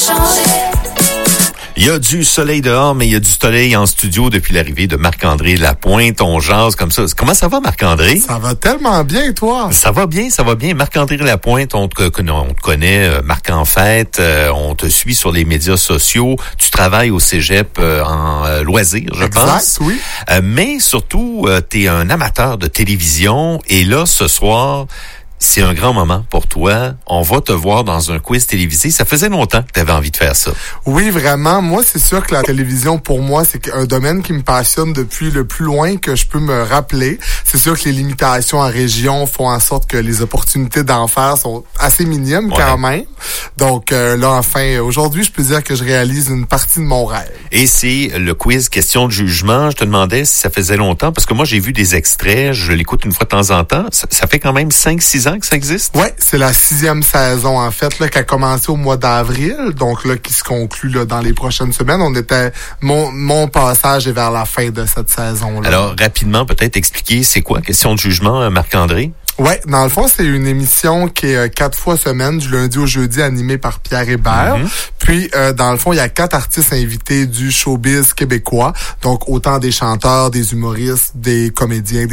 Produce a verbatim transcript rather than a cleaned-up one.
Il y a du soleil dehors, mais il y a du soleil en studio depuis l'arrivée de Marc-André Lapointe. On jase comme ça. Comment ça va, Marc-André? Ça va tellement bien, toi. Ça va bien, ça va bien. Marc-André Lapointe, on te, on te connaît, Marc en fête, on te suit sur les médias sociaux. Tu travailles au cégep en loisirs, je exact, pense. Exact, oui. Mais surtout, tu es un amateur de télévision. Et là, ce soir... c'est un grand moment pour toi. On va te voir dans un quiz télévisé. Ça faisait longtemps que tu avais envie de faire ça. Oui, vraiment. Moi, c'est sûr que la télévision, pour moi, c'est un domaine qui me passionne depuis le plus loin que je peux me rappeler. C'est sûr que les limitations en région font en sorte que les opportunités d'en faire sont assez minimes ouais. quand même. Donc euh, là, enfin, aujourd'hui, je peux dire que je réalise une partie de mon rêve. Et c'est le quiz question de jugement. Je te demandais si ça faisait longtemps, parce que moi, j'ai vu des extraits. Je l'écoute une fois de temps en temps. Ça, ça fait quand même cinq six ans que ça existe? Oui, c'est la sixième saison, en fait, là, qui a commencé au mois d'avril, donc là, qui se conclut là, dans les prochaines semaines. On était, mon, mon passage est vers la fin de cette saison-là. Alors, rapidement, peut-être expliquer, c'est quoi, question de jugement, Marc-André? Ouais, dans le fond, c'est une émission qui est euh, quatre fois semaine, du lundi au jeudi, animée par Pierre Hébert. Mm-hmm. Puis, euh, dans le fond, il y a quatre artistes invités du showbiz québécois. Donc, autant des chanteurs, des humoristes, des comédiens,